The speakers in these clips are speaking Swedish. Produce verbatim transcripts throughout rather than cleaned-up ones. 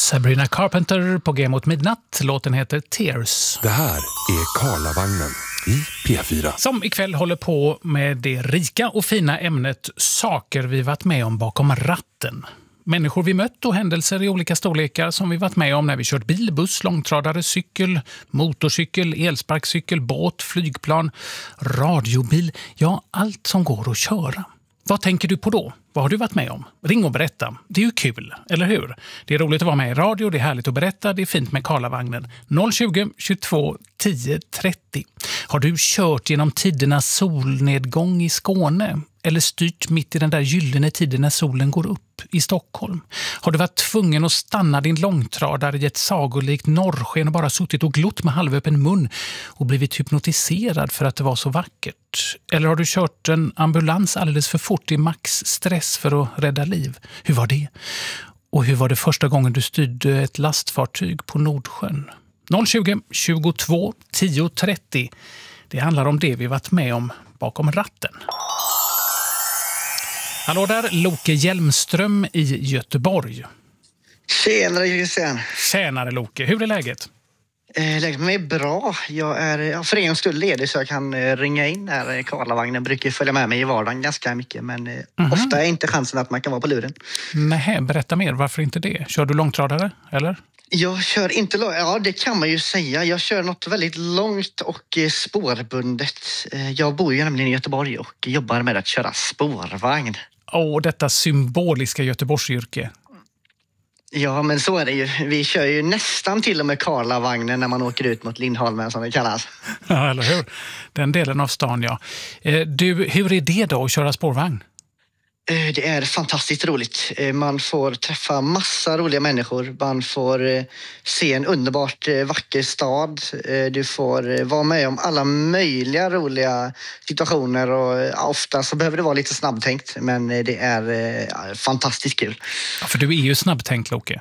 Sabrina Carpenter på G mot midnatt. Låten heter Tears. Det här är Karlavagnen i P fyra. Som ikväll håller på med det rika och fina ämnet saker vi varit med om bakom ratten. Människor vi mött och händelser i olika storlekar som vi varit med om när vi kört bil, buss, långtradare, cykel, motorcykel, elsparkcykel, båt, flygplan, radiobil. Ja, allt som går att köra. Vad tänker du på då? Vad har du varit med om? Ring och berätta. Det är ju kul, eller hur? Det är roligt att vara med i radio, det är härligt att berätta, det är fint med Karlavagnen. noll tjugo, tjugotvå, tio, trettio. Har du kört genom tidernas solnedgång i Skåne? Eller styrt mitt i den där gyllene tiden när solen går upp i Stockholm? Har du varit tvungen att stanna din långtradare i ett sagolikt norrsken och bara suttit och glott med halvöppen mun och blivit hypnotiserad för att det var så vackert? Eller har du kört en ambulans alldeles för fort i max stress för att rädda liv? Hur var det? Och hur var det första gången du styrde ett lastfartyg på Nordsjön? noll tjugo, tjugotvå, tio, trettio. Det handlar om det vi varit med om bakom ratten. Hallå där, Loke Hjelmström i Göteborg. Tjenare Christian. Tjänare Loke, hur är läget? Eh, läget med är bra. Jag är för en gångs skull ledig så jag kan eh, ringa in här. Karlavagnen brukar följa med mig i vardagen ganska mycket. Men eh, mm-hmm. ofta är inte chansen att man kan vara på luren. Nej, berätta mer, varför inte det? Kör du långtradare, eller? Jag kör inte långt, ja det kan man ju säga. Jag kör något väldigt långt och eh, spårbundet. Eh, jag bor ju nämligen i Göteborg och jobbar med att köra spårvagn. Åh, detta symboliska Göteborgsyrke. Ja, men så är det ju. Vi kör ju nästan till och med Karlavagnen när man åker ut mot Lindholmen som det kallas. Ja, eller hur? Den delen av stan, ja. Du, hur är det då att köra spårvagn? Det är fantastiskt roligt. Man får träffa massa roliga människor. Man får se en underbart vacker stad. Du får vara med om alla möjliga roliga situationer. Och ofta så behöver det vara lite snabbtänkt. Men det är fantastiskt kul. Ja, för du är ju snabbtänkt, Loke.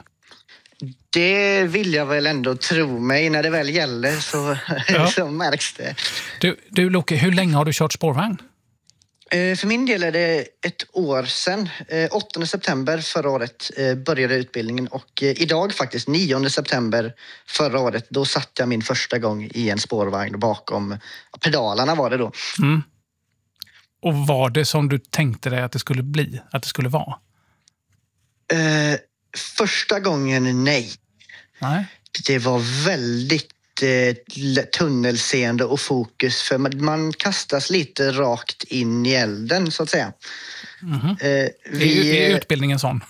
Det vill jag väl ändå tro mig. När det väl gäller så, ja. så märks det. Du, du Loke, hur länge har du kört spårvagn? För min del är det ett år sedan, åttonde september förra året började utbildningen och idag faktiskt nionde september förra året då satt jag min första gång i en spårvagn bakom pedalerna var det då. Mm. Och var det som du tänkte dig att det skulle bli, att det skulle vara? Eh, första gången nej. Nej. Det var väldigt tunnelseende och fokus för man kastas lite rakt in i elden så att säga. Mm-hmm. Eh, vi, är, är utbildningen sån?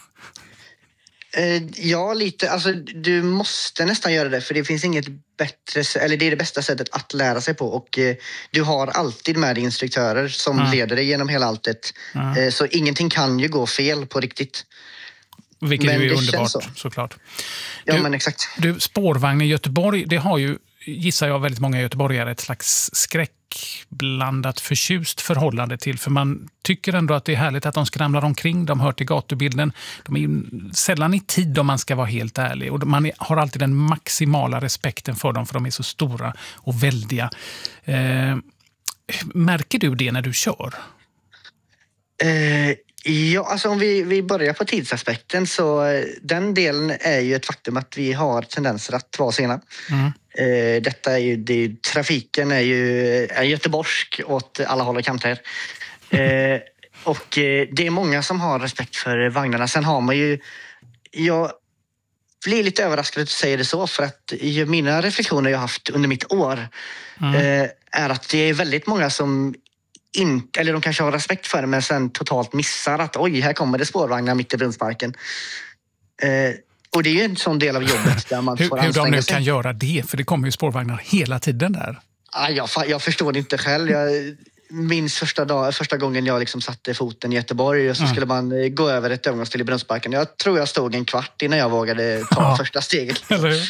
Eh, ja, lite. Alltså, du måste nästan göra det för det finns inget bättre, eller det är det bästa sättet att lära sig på och eh, du har alltid med dig instruktörer som mm. leder dig genom hela alltet. Mm. Eh, så ingenting kan ju gå fel på riktigt. Vilket men ju är underbart så. Såklart. Ja, du, men exakt. Du, spårvagn i Göteborg, det har ju, gissar jag, väldigt många göteborgare ett slags skräckblandat förtjust förhållande till. För man tycker ändå att det är härligt att de skramlar omkring, de hör till gatubilden. De är ju sällan i tid om man ska vara helt ärlig. Och man har alltid den maximala respekten för dem för de är så stora och väldiga. Eh, märker du det när du kör? Eh... Ja, alltså om vi, vi börjar på tidsaspekten så den delen är ju ett faktum att vi har tendenser att vara sena. Mm. Eh, detta är ju, det är ju, trafiken är ju är göteborgsk åt alla håll och kanter. Eh, och eh, det är många som har respekt för vagnarna. Sen har man ju, jag blir lite överraskad att du säger det så för att mina reflektioner jag har haft under mitt år mm. eh, är att det är väldigt många som inte, eller de kanske har respekt för det men sen totalt missar att oj, här kommer det spårvagnar mitt i Brunnsparken. Eh, och det är ju en sån del av jobbet där man hur, får hur de nu sig. Kan göra det, för det kommer ju spårvagnar hela tiden där. Ah, jag, jag förstår det inte själv. Jag minns första, dag, första gången jag liksom satte foten i Göteborg och så mm. skulle man gå över ett övergångsställe i Brunnsparken. Jag tror jag stod en kvart innan jag vågade ta ja. första steget.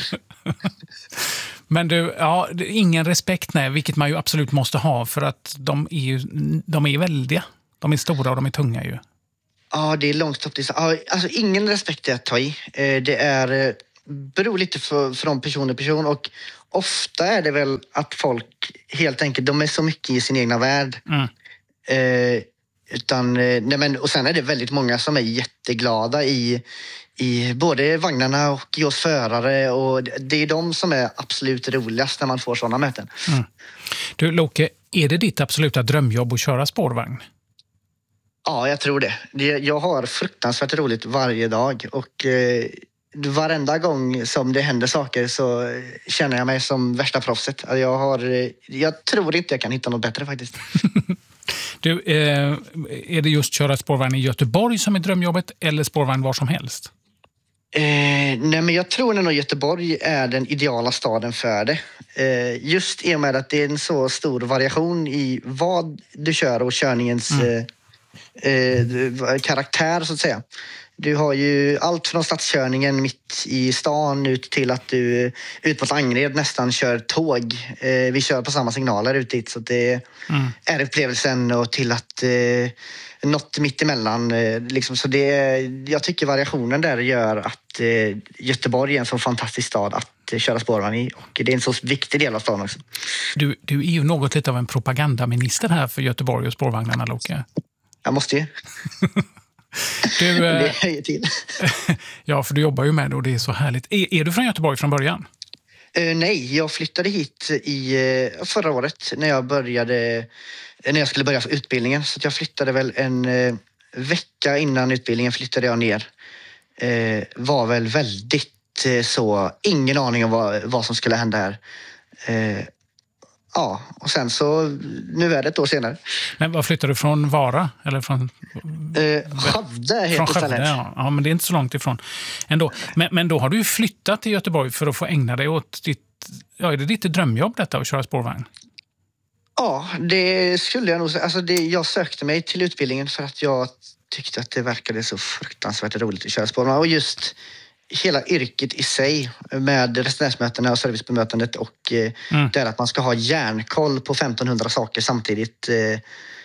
Men du, ja, ingen respekt, nej, vilket man ju absolut måste ha för att de är ju de är väldiga. De är stora och de är tunga ju. Ja, det är långstopp. Alltså ingen respekt är att ta i. Det är, beror lite för, från person till person och ofta är det väl att folk helt enkelt, de är så mycket i sin egna värld. Mm. Eh, Utan, nej men, och sen är det väldigt många som är jätteglada i, i både vagnarna och i oss förare. Och det är de som är absolut roligast när man får sådana möten. Mm. Du Loke, är det ditt absoluta drömjobb att köra spårvagn? Ja, jag tror det. Jag har fruktansvärt roligt varje dag. Och eh, varenda gång som det händer saker så känner jag mig som värsta proffset. Jag, har, jag tror inte jag kan hitta något bättre faktiskt. Du, eh, är det just köra spårvagn i Göteborg som är drömjobbet eller spårvagn var som helst? Eh, nej men jag tror att Göteborg är den ideala staden för det. Eh, just i och med att det är en så stor variation i vad du kör och körningens mm. eh, eh, karaktär så att säga. Du har ju allt från stadskörningen mitt i stan ut till att du ut på Angered nästan kör tåg. Eh, vi kör på samma signaler ut dit så att det mm. är upplevelsen och till att eh, något mitt emellan. Eh, liksom, så det, jag tycker variationen där gör att eh, Göteborg är en så fantastisk stad att eh, köra spårvagn i och det är en så viktig del av staden också. Du, du är ju något lite av en propagandaminister här för Göteborg och spårvagnarna, Loke. Jag måste ju. Du, det höjer till. Ja, för du jobbar ju med det och det är så härligt. Är, är du från Göteborg från början? Uh, nej, jag flyttade hit i uh, förra året när jag började när jag skulle börja för utbildningen. Så jag flyttade väl en uh, vecka innan utbildningen flyttade jag ner. Uh, var väl väldigt uh, så, ingen aning om vad, vad som skulle hända här. Uh, Ja, och sen så, nu är det ett år senare. Men vad flyttade du från Vara? Eller från... Eh, Skövde heter från Skövde, stället. Ja. ja, men det är inte så långt ifrån. Ändå. Men, men då har du ju flyttat till Göteborg för att få ägna dig åt ditt... Ja, är det ditt drömjobb detta att köra spårvagn? Ja, det skulle jag nog säga. Alltså det, jag sökte mig till utbildningen för att jag tyckte att det verkade så fruktansvärt roligt att köra spårvagn. Och just... hela yrket i sig med resenärsmötena och servicebemötandet och eh, mm. där att man ska ha järnkoll på femtonhundra saker samtidigt. Eh,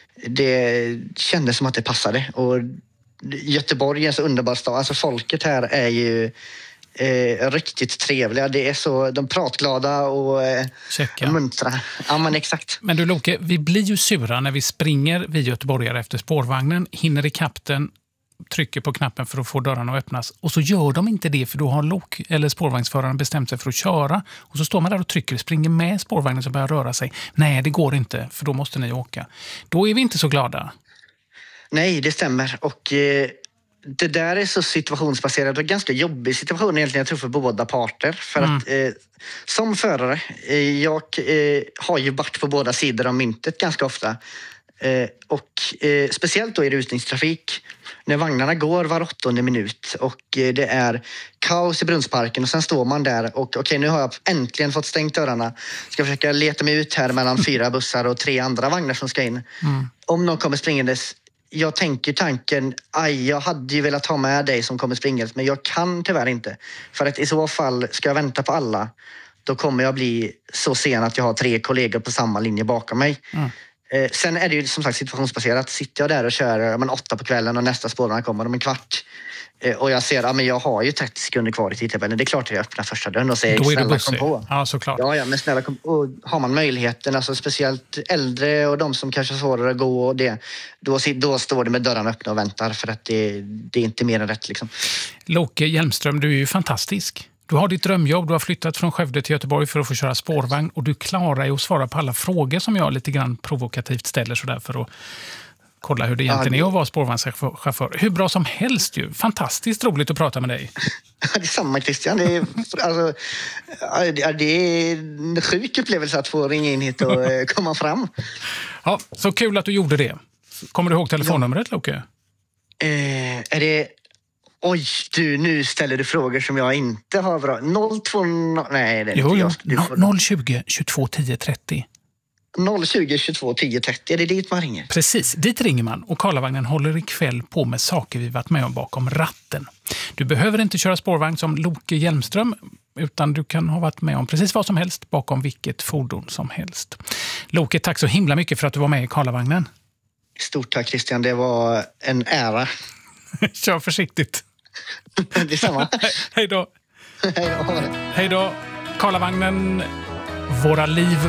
det kändes som att det passade. Och Göteborg är en så underbar stad. Alltså folket här är ju eh, riktigt trevliga. Det är så, de pratglada och eh, muntra. Ja, men exakt. Men du Loke, vi blir ju sura när vi springer vi göteborgare efter spårvagnen, hinner i kapten, trycker på knappen för att få dörrarna att öppnas och så gör de inte det för då har lok eller spårvagnsföraren bestämt sig för att köra och så står man där och trycker, springer med spårvagnen som börjar röra sig. Nej, det går inte för då måste ni åka. Då är vi inte så glada. Nej, det stämmer och eh, det där är så situationsbaserat och ganska jobbig situation egentligen jag tror för båda parter för mm. att eh, som förare eh, jag eh, har ju varit på båda sidor av myntet ganska ofta. Eh, och eh, speciellt då i rusningstrafik när vagnarna går var åttonde minut och eh, det är kaos i Brunnsparken och sen står man där och okej okay, nu har jag äntligen fått stängt dörrarna, ska försöka leta mig ut här mellan fyra bussar och tre andra vagnar som ska in. Mm. Om någon kommer springandes, jag tänker tanken, aj jag hade ju velat ha med dig som kommer springandes men jag kan tyvärr inte för att i så fall ska jag vänta på alla då kommer jag bli så sen att jag har tre kollegor på samma linje bakom mig. Mm. Eh, sen är det ju som sagt situationsbaserat. Sitter jag där och kör men, åtta på kvällen och nästa spårvagn kommer om en kvart. Eh, och jag ser att ja, jag har ju trettio sekunder kvar i tidtabellen. Det är klart att jag öppnar första dörren och säger snälla kom på. Ja, såklart. Ja, ja, men snälla kom på. Och har man möjligheten, alltså speciellt äldre och de som kanske har svårare att gå och det, då, då står det med dörrarna öppna och väntar för att det, det är inte mer än rätt liksom. Loke Hjelmström, du är ju fantastisk. Du har ditt drömjobb, du har flyttat från Skövde till Göteborg för att få köra spårvagn och du klarar ju att svara på alla frågor som jag lite grann provokativt ställer så där för att kolla hur det egentligen ja, det... är att vara spårvagnschaufför. Hur bra som helst ju. Fantastiskt roligt att prata med dig. Det är samma Christian. Det är, alltså, det är en sjuk upplevelse att få ringa in hit och komma fram. Ja, så kul att du gjorde det. Kommer du ihåg telefonnumret, Loke? Eh, är det... Oj, du, nu ställer du frågor som jag inte har bra. noll två... Nej, det är jo, inte jo. jag. noll tjugo tjugotvå tio trettio. noll tjugo tjugotvå tio trettio, är det dit man ringer? Precis, dit ringer man och Karlavagnen håller ikväll på med saker vi varit med om bakom ratten. Du behöver inte köra spårvagn som Loke Hjelmström utan du kan ha varit med om precis vad som helst bakom vilket fordon som helst. Loke, tack så himla mycket för att du var med i Karlavagnen. Stort tack Christian, det var en ära. Kör försiktigt. Det är samma. Hej då. Hej då. Hej då. Karlavagnen, våra liv